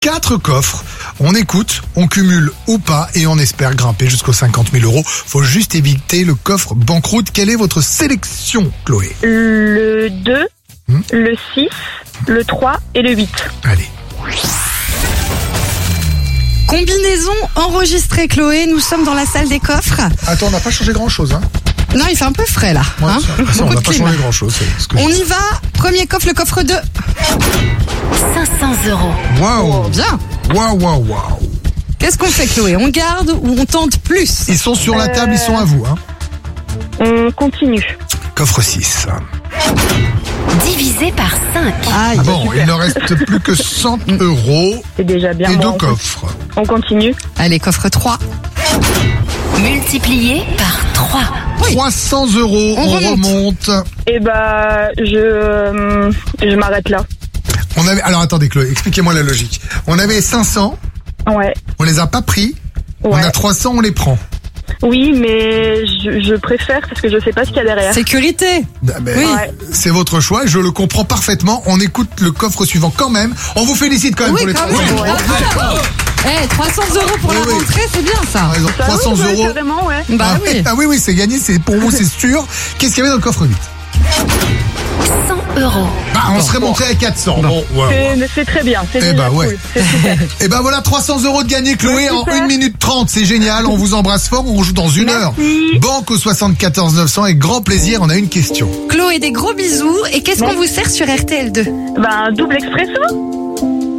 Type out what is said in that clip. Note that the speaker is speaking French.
4 coffres. On écoute, on cumule ou pas et on espère grimper jusqu'aux 50 000 euros. Faut juste éviter le coffre banqueroute. Quelle est votre sélection, Chloé? Le 2, le 6, le 3 et le 8. Allez. Combinaison enregistrée, Chloé. Nous sommes dans la salle des coffres. Attends, on n'a pas changé grand-chose, hein? Non, il fait un peu frais, là. Ouais, hein. ça, on Beaucoup n'a de pas clim. changé grand-chose. On y va. Premier coffre, le coffre 2. 500 euros. Waouh! Bien. Waouh, waouh, waouh! Qu'est-ce qu'on fait, Chloé? On garde ou on tente plus? Ils sont sur la table, ils sont à vous, hein? On continue. Coffre 6. Divisé par 5. Aïe. Bon, il ne reste plus que 100 euros C'est déjà bien. et Bon, 2 coffres. On continue. Allez, coffre 3. Multiplié par 3. 300 euros, On on remonte. remonte. Eh ben, je m'arrête là. Alors attendez, Chloé, expliquez-moi la logique. On avait 500, Ouais. on les a pas pris. On Ouais. a 300, on les prend. Oui, mais je préfère parce que je sais pas ce qu'il y a derrière. Sécurité. Ah ben, Oui. Ouais. c'est votre choix, je le comprends parfaitement. On écoute le coffre suivant quand même. On vous félicite quand même Oui, pour les quand 300 même. euros. Eh, 300 euros pour Oui, la oui. rentrée, c'est bien ça. Par exemple, Ça, 300 oui, ouais, euros. carrément, ouais. Bah oui. Ah oui, c'est gagné, c'est pour vous, c'est sûr. Qu'est-ce qu'il y avait dans le coffre 8? 100 euros. Bah, on serait monté à 400. Bon, ouais. C'est très bien. C'est Eh déjà ben, ouais. cool. C'est super. Et ben voilà, 300 euros de gagné, Chloé, en super. 1 minute 30. C'est génial, on vous embrasse fort, on joue dans 1 heure. Banque au 74 900 avec grand plaisir, on a une question. Chloé, des gros bisous. Et qu'est-ce qu'on vous sert sur RTL2? Ben, double expresso.